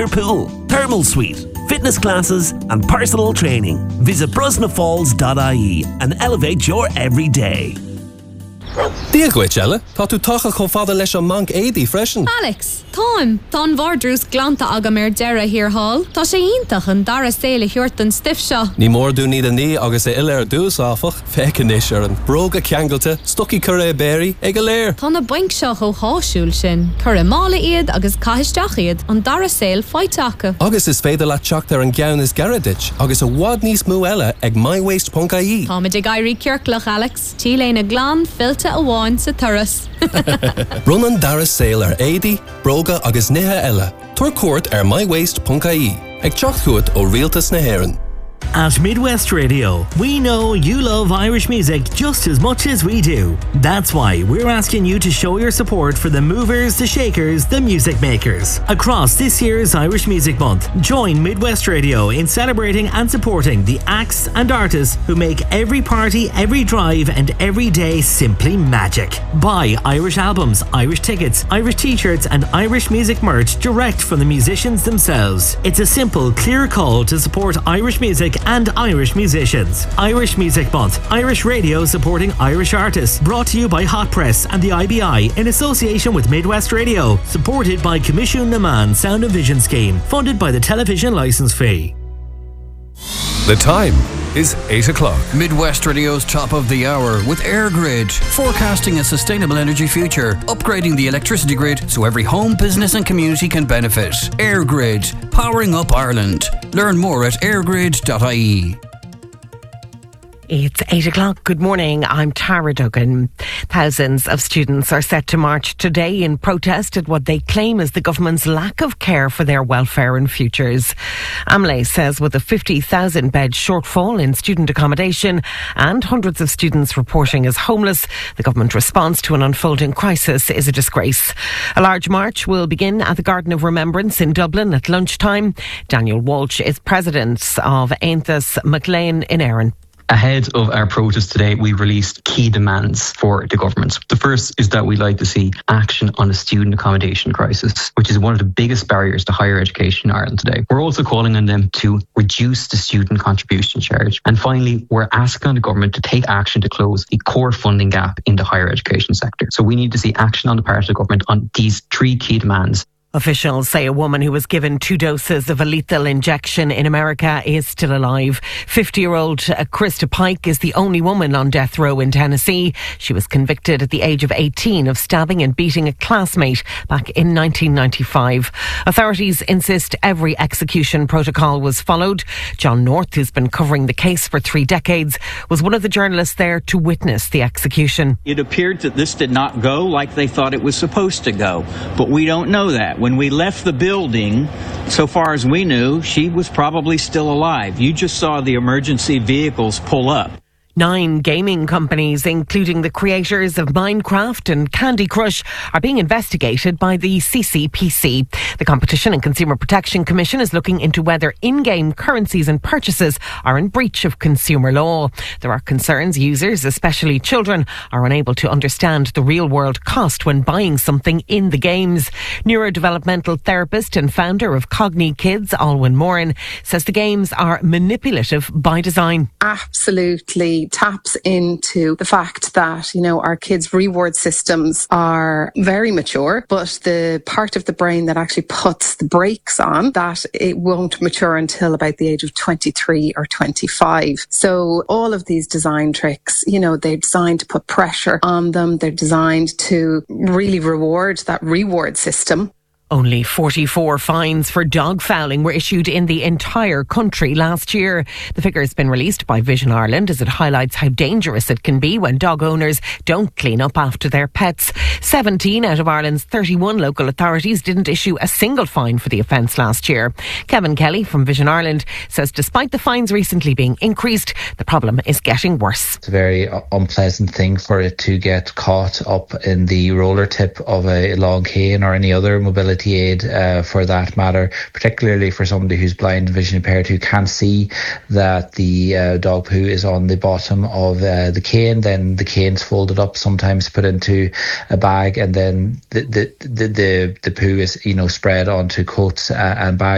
indoor pool, thermal suite, fitness classes and personal training. Visit brosnafalls.ie and elevate your everyday. Díaghaid, Ella, tá tú tacha chomh fada leis an manc éadaí freisin. Alex, táim, tá an bhardrús glanta agam deireadh hir hall. Tá sé iontach an dara saoile thuirt an stiff seo. Ní mór dú ní a ní agus é ile ar dús áfach, fecin is ar an bróga ceangalte, stoci curé béirí ag a léir. Tá na baink seo ó háisiúil sin, curé mála iad agus caiisteach iad an dara saoil feiteacha. Agus is féidir le teacht ar an gceann is garadit, agus a bhád níos mú eile ag mywaste.ie. Tá muid ag éirí ceirclach, Alex, tíléna glán fillte a bháin sa turas. Run an dara saoil ar éadaí, bróga agus nithe eile. Tuair cuairt ar mywaste.ie. Ag teacht chuait ó rialtas na hÉireann. At Midwest Radio, we know you love Irish music just as much as we do. That's why we're asking you to show your support for the movers, the shakers, the music makers. Across this year's Irish Music Month, join Midwest Radio in celebrating and supporting the acts and artists who make every party, every drive and every day simply magic. Buy Irish albums, Irish tickets, Irish t-shirts and Irish music merch direct from the musicians themselves. It's a simple, clear call to support Irish music and Irish musicians. Irish Music Month, Irish Radio supporting Irish artists. Brought to you by Hot Press and the IBI in association with Midwest Radio. Supported by Commission Naman Sound and Vision Scheme. Funded by the television licence fee. The time is 8 o'clock. Midwest Radio's top of the hour with EirGrid, forecasting a sustainable energy future, upgrading the electricity grid so every home, business and community can benefit. EirGrid, powering up Ireland. Learn more at eirgrid.ie. It's 8 o'clock. Good morning. I'm Tara Duggan. Thousands of students are set to march today in protest at what they claim is the government's lack of care for their welfare and futures. Amley says with a 50,000 bed shortfall in student accommodation and hundreds of students reporting as homeless, the government response to an unfolding crisis is a disgrace. A large march will begin at the Garden of Remembrance in Dublin at lunchtime. Daniel Walsh is president of Aontas McLean in Éireann. Ahead of our protest today, we've released key demands for the government. The first is that we'd like to see action on the student accommodation crisis, which is one of the biggest barriers to higher education in Ireland today. We're also calling on them to reduce the student contribution charge. And finally, we're asking the government to take action to close the core funding gap in the higher education sector. So we need to see action on the part of the government on these three key demands. Officials say a woman who was given 2 doses of a lethal injection in America is still alive. 50-year-old Krista Pike is the only woman on death row in Tennessee. She was convicted at the age of 18 of stabbing and beating a classmate back in 1995. Authorities insist every execution protocol was followed. John North, who's been covering the case for 3 decades, was one of the journalists there to witness the execution. It appeared that this did not go like they thought it was supposed to go, but we don't know that. When we left the building, so far as we knew, she was probably still alive. You just saw the emergency vehicles pull up. 9 gaming companies, including the creators of Minecraft and Candy Crush, are being investigated by the CCPC. The Competition and Consumer Protection Commission is looking into whether in-game currencies and purchases are in breach of consumer law. There are concerns users, especially children, are unable to understand the real-world cost when buying something in the games. Neurodevelopmental therapist and founder of Cogni Kids, Alwyn Moran, says the games are manipulative by design. Absolutely taps into the fact that, our kids' reward systems are very mature, but the part of the brain that actually puts the brakes on, that it won't mature until about the age of 23 or 25. So all of these design tricks, they're designed to put pressure on them. They're designed to really reward that reward system. Only 44 fines for dog fouling were issued in the entire country last year. The figure has been released by Vision Ireland as it highlights how dangerous it can be when dog owners don't clean up after their pets. 17 out of Ireland's 31 local authorities didn't issue a single fine for the offence last year. Kevin Kelly from Vision Ireland says despite the fines recently being increased, the problem is getting worse. It's a very unpleasant thing for it to get caught up in the roller tip of a long cane or any other mobility aid for that matter, particularly for somebody who's blind and vision impaired who can't see that the dog poo is on the bottom of the cane. Then the cane's folded up, sometimes put into a bag, and then the poo is spread onto coats and bags.